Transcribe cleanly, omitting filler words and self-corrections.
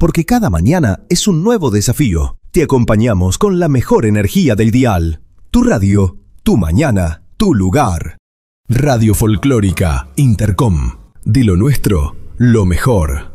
porque cada mañana es un nuevo desafío. Te acompañamos con la mejor energía del dial. Tu radio, tu mañana, tu lugar. Radio Folclórica Intercom. De lo nuestro, lo mejor.